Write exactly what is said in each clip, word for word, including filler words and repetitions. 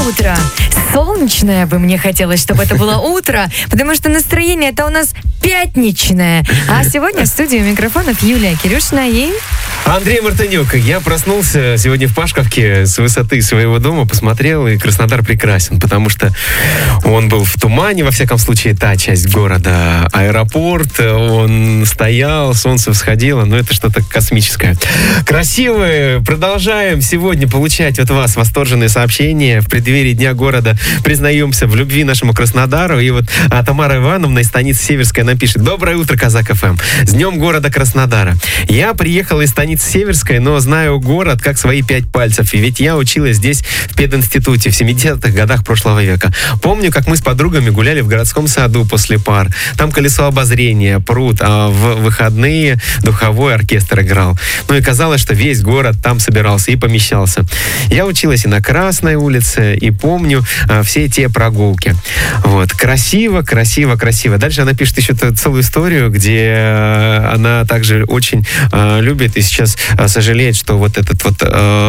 утро. Солнечное бы мне хотелось, чтобы это было утро, потому что настроение это у нас пятничное. А сегодня в студии у микрофонов Юлия Кирюшина и... Андрей Мартынюк. Я проснулся сегодня в Пашковке с высоты своего дома, посмотрел, и Краснодар прекрасен, потому что он был в тумане, во всяком случае, та часть города, аэропорт, он стоял, солнце всходило, но это что-то космическое. Красивые. Продолжаем сегодня получать от вас восторженные сообщения в преддверии Дня города. Признаемся в любви нашему Краснодару. И вот а, Тамара Ивановна из станицы Северская нам пишет: «Доброе утро, Казак эф эм. С Днем города Краснодара. Я приехала из станицы Северской, но знаю город как свои пять пальцев. И ведь я училась здесь в пединституте в семидесятых годах прошлого века. Помню, как мы с подругами гуляли в городском саду после пар. Там колесо обозрения, пруд, а в выходные духовой оркестр играл. Ну и казалось, что весь город там собирался и помещался. Я училась и на Красной улице, и помню а, все те прогулки. Вот. Красиво, красиво, красиво. Дальше она пишет еще целую историю, где а, она также очень а, любит и сейчас а, сожалеет, что вот этот вот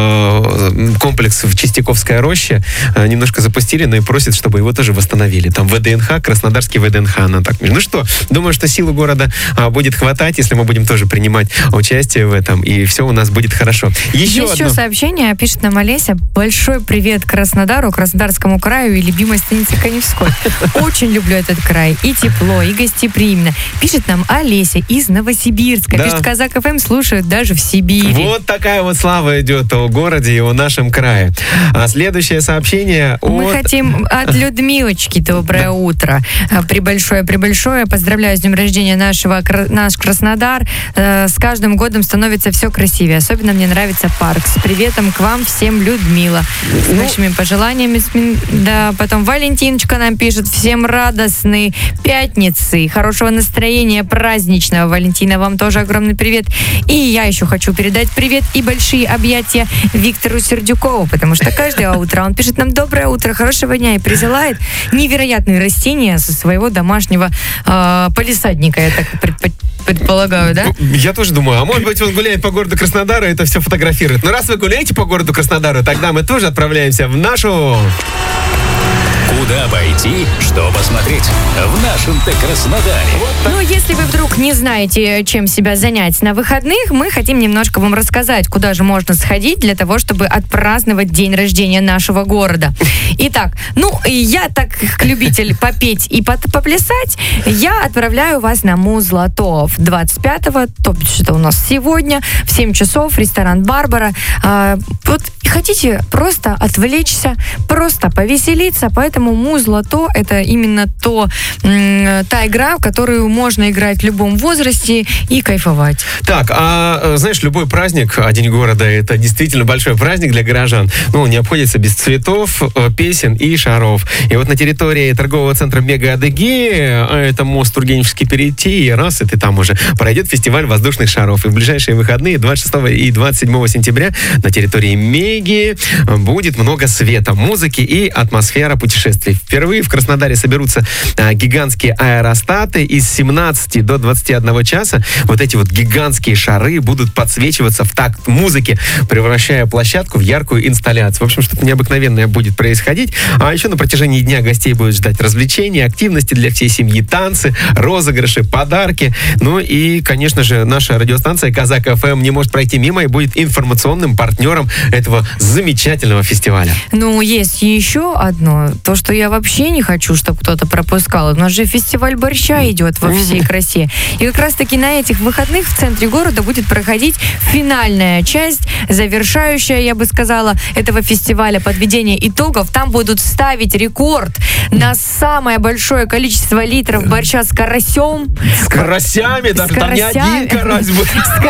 а, комплекс в Чистяковской роще а, немножко запустили, но и просит, чтобы его тоже восстановили. Там вэ дэ эн ха, Краснодарский вэ дэ эн ха. Она так. Ну что, думаю, что силу города а, будет хватать, если мы будем тоже принимать участие в этом, и все у нас будет хорошо. Еще Есть одно... еще сообщение, пишет нам Олеся. Большой привет Краснодару, Краснодарскому краю и любимой станице Каневской. Очень люблю этот край. И тепло, и гостеприимно. Пишет нам Олеся из Новосибирска. Да. Пишет, Казак эф эм слушают даже в Сибири. Вот такая вот слава идет о городе и о нашем крае. А следующее сообщение от... Мы хотим от Людмилочки доброе утро. Прибольшое-прибольшое. Поздравляю с днем рождения нашего, наш Краснодар. С каждым годом становится все красивее. Особенно мне нравится парк. С приветом к вам всем, Людмила. С нашими пожеланиями. Да, потом Валентиночка нам пишет: всем радостной пятницы, хорошего настроения праздничного. Валентина, вам тоже огромный привет. И я еще хочу передать привет и большие объятия Виктору Сердюкову, потому что каждое утро он пишет нам доброе утро, хорошего дня и присылает невероятные растения со своего домашнего э, палисадника, я так предпо- предполагаю, да? Я тоже думаю, а может быть он гуляет по городу Краснодару и это все фотографирует. Но раз вы гуляете по городу Краснодару, тогда мы тоже отправляемся в нашу... Куда пойти, что посмотреть в нашем-то Краснодаре? Ну, если вы вдруг не знаете, чем себя занять на выходных, мы хотим немножко вам рассказать, куда же можно сходить для того, чтобы отпраздновать день рождения нашего города. Итак, ну, я так любитель попеть и поплясать, я отправляю вас на Музлото двадцать пятого, то бишь это у нас сегодня, в семь часов, ресторан «Барбара». А, вот хотите просто отвлечься, просто повеселиться, поэтому Музлото — это именно то, м, та игра, в которую можно играть в любом возрасте и кайфовать. Так, а знаешь, любой праздник, а День города, это действительно большой праздник для горожан. Ну, не обходится без цветов, песен и шаров. И вот на территории торгового центра Мега Адыгея, а это мост Тургеневский перейти, и раз, и ты там уже, пройдет фестиваль воздушных шаров. И в ближайшие выходные, двадцать шестого и двадцать седьмого сентября, на территории Меги будет много света, музыки и атмосфера путешествий. Впервые в Краснодаре соберутся а, гигантские аэростаты. Из семнадцати до двадцати одного часа вот эти вот гигантские шары будут подсвечиваться в такт музыки, превращая площадку в яркую инсталляцию. В общем, что-то необыкновенное будет происходить. А еще на протяжении дня гостей будут ждать развлечения, активности для всей семьи, танцы, розыгрыши, подарки. Ну и, конечно же, наша радиостанция Казак эф эм не может пройти мимо и будет информационным партнером этого замечательного фестиваля. Ну, есть еще одно. То, что я вообще не хочу, чтобы кто-то пропускал. У нас же фестиваль борща идет во всей красе. И как раз-таки на этих выходных в центре города будет проходить финальная часть, завершающая, я бы сказала, этого фестиваля, подведение итогов. Там будут ставить рекорд на самое большое количество литров борща с карасем. С карасями? Даже там не один карась будет.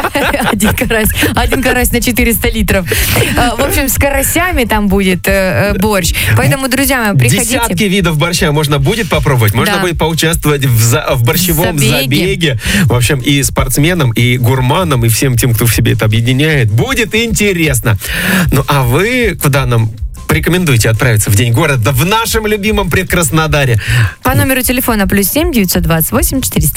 Один карась. Один карась на четыреста литров. В общем, с карасями там будет борщ. Поэтому, друзья мои, приходите. Десятки видов борща можно будет попробовать. Можно Да. будет поучаствовать в, за- в борщевом Забеге. забеге. В общем, и спортсменам, и гурманам, и всем тем, кто в себе это объединяет. Будет интересно. Ну, а вы куда нам порекомендуете отправиться в День города в нашем любимом Предкраснодаре? По номеру телефона плюс семь девятьсот двадцать восемь четыреста